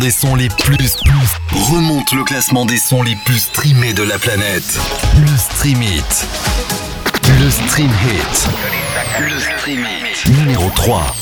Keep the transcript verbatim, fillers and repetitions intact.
Des sons les plus, plus remonte le classement des sons les plus streamés de la planète. Le Stream Hit. Le Stream Hit. Le Stream Hit. Numéro trois.